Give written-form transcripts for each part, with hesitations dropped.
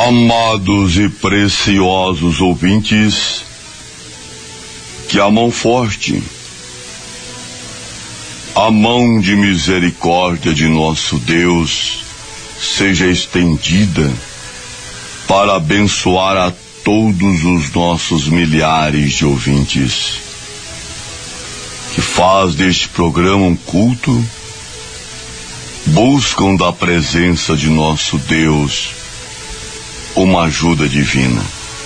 Amados e preciosos ouvintes, que a mão forte, a mão de misericórdia de nosso Deus seja estendida para abençoar a todos os nossos milhares de ouvintes, que faz deste programa um culto, buscam da presença de nosso Deus uma ajuda divina.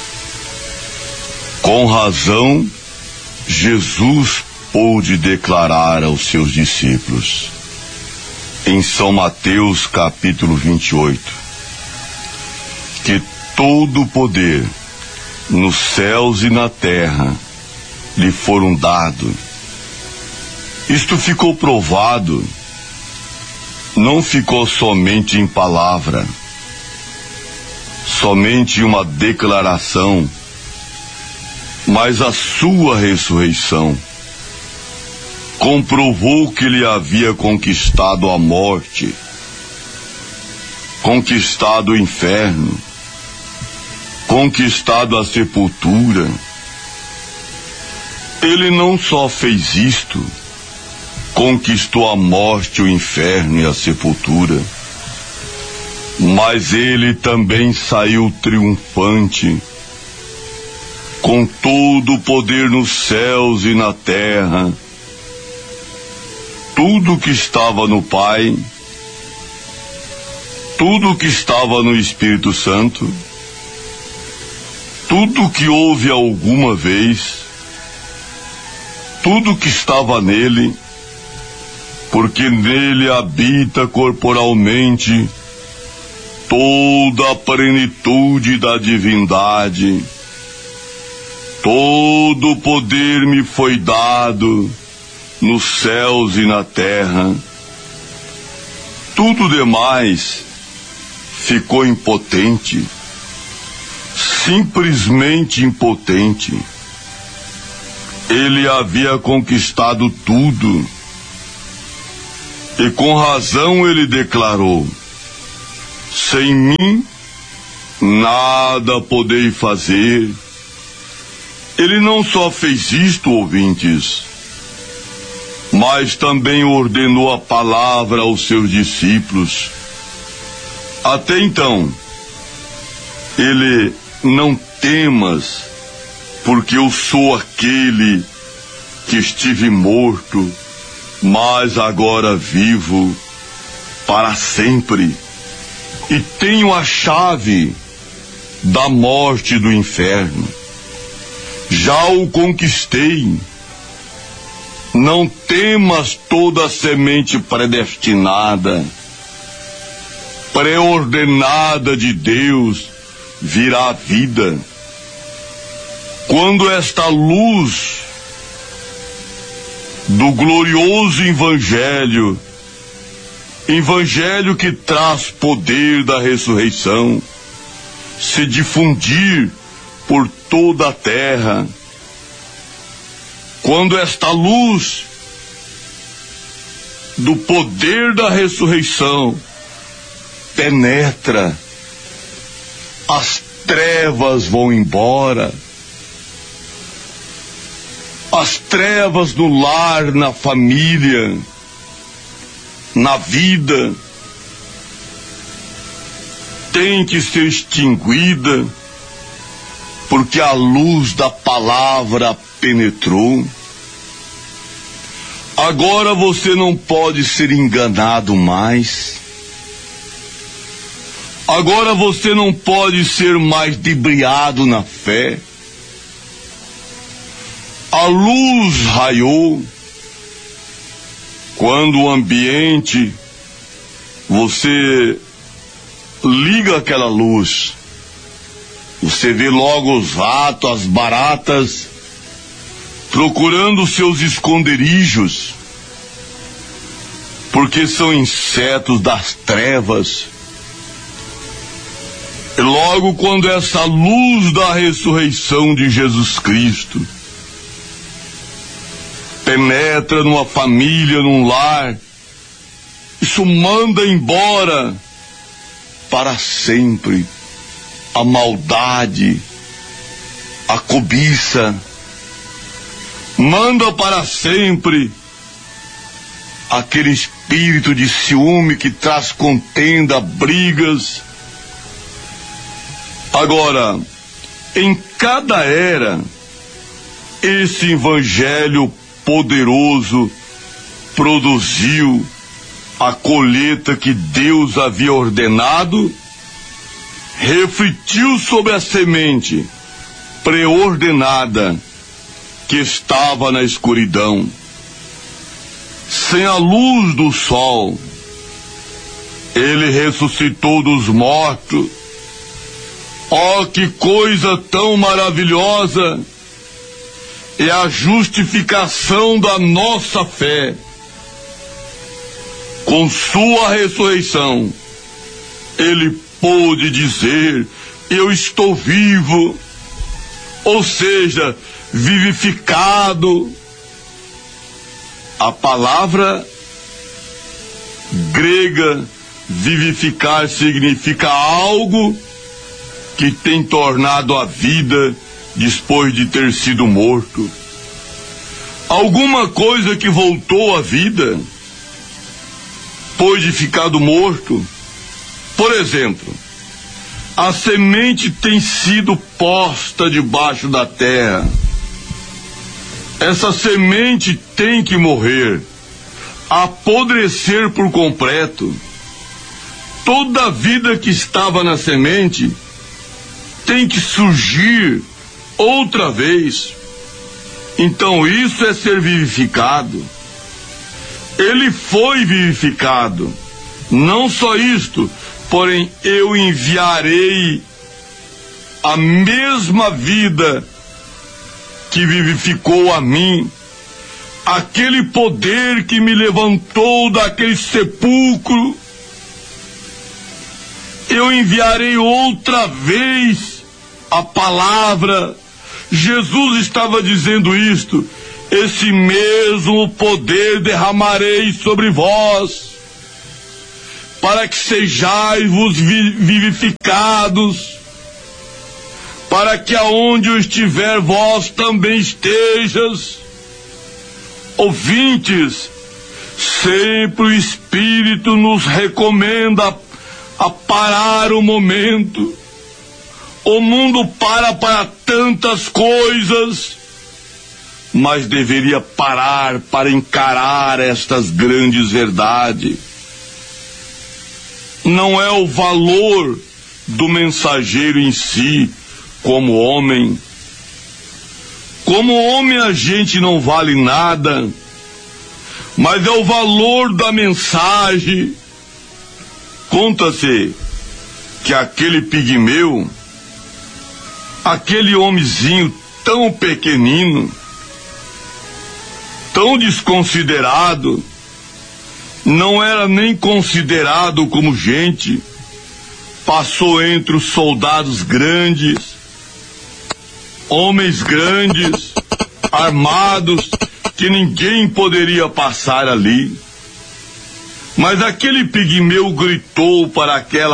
Com razão, Jesus pôde declarar aos seus discípulos, em São Mateus capítulo 28, que todo o poder nos céus e na terra lhe foram dado. Isto ficou provado, não ficou somente em palavra, somente uma declaração, mas a sua ressurreição comprovou que ele havia conquistado a morte, conquistado o inferno, conquistado a sepultura. Ele não só fez isto, conquistou a morte, o inferno e a sepultura, mas ele também saiu triunfante, com todo o poder nos céus e na terra. Tudo que estava no Pai, tudo que estava no Espírito Santo, tudo que houve alguma vez, tudo que estava nele, porque nele habita corporalmente toda a plenitude da divindade. Todo o poder me foi dado nos céus e na terra. Tudo demais ficou impotente, simplesmente impotente. Ele havia conquistado tudo, e com razão ele declarou: sem mim nada podei fazer. Ele não só fez isto, ouvintes, mas também ordenou a palavra aos seus discípulos. Até então, ele: não temas, porque eu sou aquele que estive morto, mas agora vivo para sempre, e tenho a chave da morte e do inferno. Já o conquistei. Não temas, toda a semente predestinada, preordenada de Deus, virá à vida. Quando esta luz do glorioso Evangelho, Evangelho que traz poder da ressurreição, se difundir por toda a terra, quando esta luz do poder da ressurreição penetra, as trevas vão embora, as trevas no lar, na família, na vida, tem que ser extinguida, porque a luz da palavra penetrou. Agora você não pode ser enganado mais. Agora você não pode ser mais debriado na fé. A luz raiou. Quando o ambiente, você liga aquela luz, você vê logo os ratos, as baratas, procurando seus esconderijos, porque são insetos das trevas. E logo quando essa luz da ressurreição de Jesus Cristo penetra numa família, num lar, isso manda embora para sempre a maldade, a cobiça. Manda para sempre aquele espírito de ciúme que traz contenda, brigas. Agora, em cada era, esse evangelho poderoso produziu a colheita que Deus havia ordenado, refletiu sobre a semente preordenada que estava na escuridão, sem a luz do sol. Ele ressuscitou dos mortos. Oh, que coisa tão maravilhosa! É a justificação da nossa fé. Com sua ressurreição, ele pôde dizer: eu estou vivo, ou seja, vivificado. A palavra grega vivificar significa algo que tem tornado a vida depois de ter sido morto. Alguma coisa que voltou à vida depois de ficado morto. Por exemplo, a semente tem sido posta debaixo da terra. Essa semente tem que morrer, apodrecer por completo. Toda a vida que estava na semente tem que surgir outra vez. Então isso é ser vivificado. Ele foi vivificado. Não só isto, porém eu enviarei a mesma vida que vivificou a mim, aquele poder que me levantou daquele sepulcro, eu enviarei outra vez a palavra. Jesus estava dizendo isto: esse mesmo poder derramarei sobre vós, para que sejais-vos vivificados, para que aonde eu estiver, vós também estejas. Ouvintes, sempre o Espírito nos recomenda a parar o momento. O mundo para tantas coisas, mas deveria parar para encarar estas grandes verdades. Não é o valor do mensageiro em si, como homem. Como homem a gente não vale nada, mas é o valor da mensagem. Conta-se que aquele pigmeu, aquele homenzinho tão pequenino, tão desconsiderado, não era nem considerado como gente, passou entre os soldados grandes, homens grandes, armados, que ninguém poderia passar ali. Mas aquele pigmeu gritou para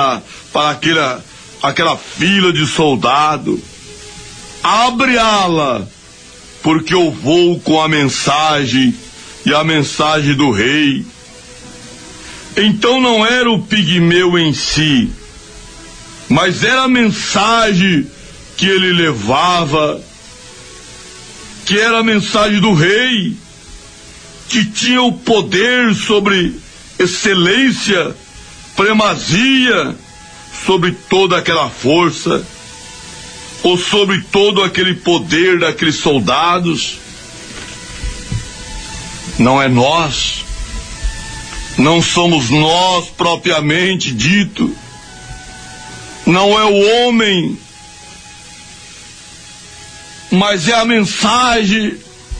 aquela fila de soldado: abre ala, porque eu vou com a mensagem, e a mensagem do rei. Então não era o pigmeu em si, mas era a mensagem que ele levava, que era a mensagem do rei, que tinha o poder sobre excelência, primazia, sobre toda aquela força, ou sobre todo aquele poder daqueles soldados. Não é nós, não somos nós propriamente dito, não é o homem, mas é a mensagem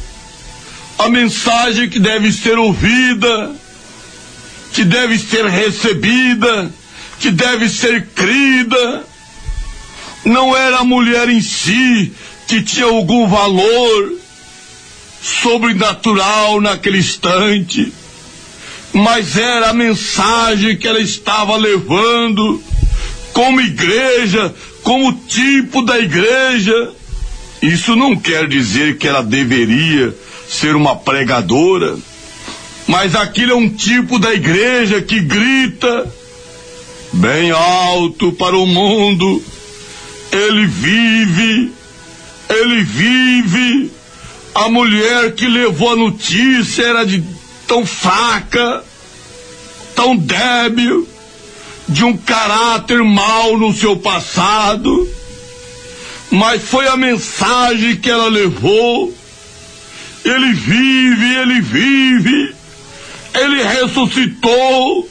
que deve ser ouvida, que deve ser recebida, que deve ser crida. Não era a mulher em si que tinha algum valor sobrenatural naquele instante, mas era a mensagem que ela estava levando como igreja, como tipo da igreja. Isso não quer dizer que ela deveria ser uma pregadora, mas aquilo é um tipo da igreja que grita bem alto para o mundo: ele vive, ele vive. A mulher que levou a notícia era tão fraca, tão débil, de um caráter mau no seu passado, mas foi a mensagem que ela levou. Ele vive, ele vive, ele ressuscitou.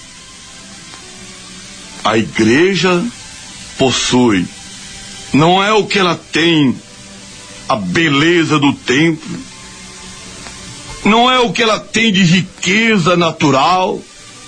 A igreja possui, não é o que ela tem, a beleza do templo, não é o que ela tem de riqueza natural,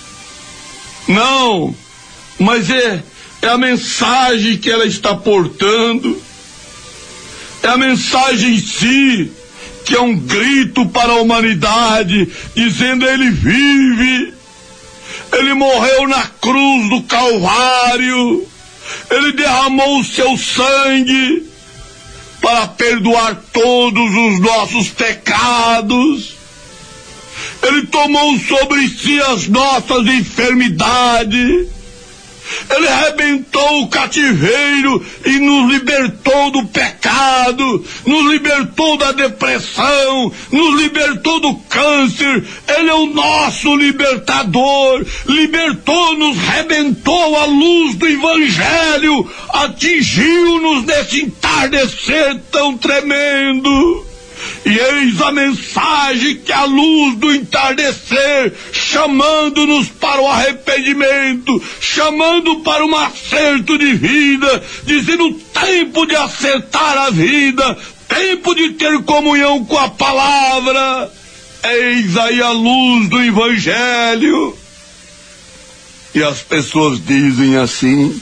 não, mas é a mensagem que ela está portando, é a mensagem em si, que é um grito para a humanidade, dizendo: ele vive, ele morreu na cruz do Calvário, ele derramou o seu sangue para perdoar todos os nossos pecados, ele tomou sobre si as nossas enfermidades, ele arrebentou o cativeiro e nos libertou do pecado, nos libertou da depressão, nos libertou do câncer. Ele é o nosso libertador, libertou-nos, arrebentou a luz do evangelho, atingiu-nos nesse entardecer tão tremendo. E eis a mensagem que a luz do entardecer, chamando-nos para o arrependimento, chamando para um acerto de vida, dizendo: tempo de acertar a vida, tempo de ter comunhão com a palavra. Eis aí a luz do evangelho. E as pessoas dizem assim: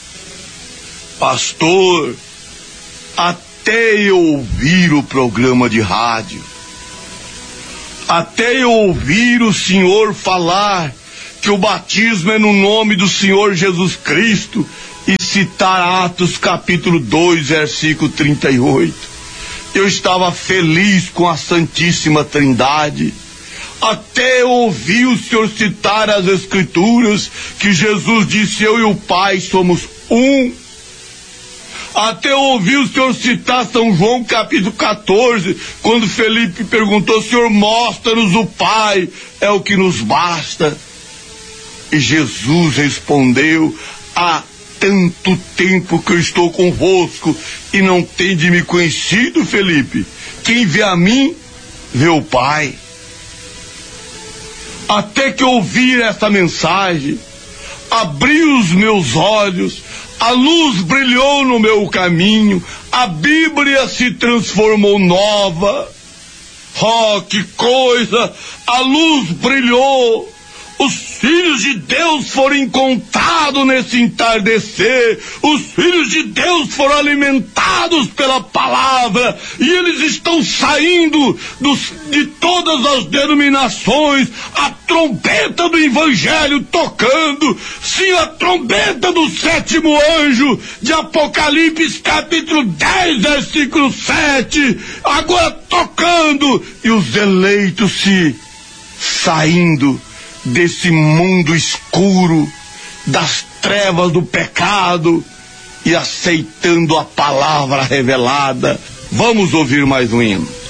pastor, até eu ouvir o programa de rádio, até eu ouvir o senhor falar que o batismo é no nome do Senhor Jesus Cristo e citar Atos capítulo 2, versículo 38, eu estava feliz com a Santíssima Trindade. Até eu ouvi o senhor citar as Escrituras, que Jesus disse: eu e o Pai somos um. Até eu ouvi o senhor citar São João capítulo 14, quando Felipe perguntou: Senhor, mostra-nos o Pai, é o que nos basta. E Jesus respondeu: há tanto tempo que eu estou convosco e não tendes me conhecido, Felipe. Quem vê a mim, vê o Pai. Até que eu ouvi essa mensagem, abri os meus olhos, a luz brilhou no meu caminho, a Bíblia se transformou nova. Oh, que coisa! A luz brilhou. Os filhos de Deus foram encontrados nesse entardecer. Os filhos de Deus foram alimentados pela palavra. E eles estão saindo de todas as denominações. A trombeta do evangelho tocando. Sim, a trombeta do sétimo anjo de Apocalipse capítulo 10, versículo 7. Agora tocando. E os eleitos se saindo desse mundo escuro, das trevas do pecado, e aceitando a palavra revelada. Vamos ouvir mais um hino.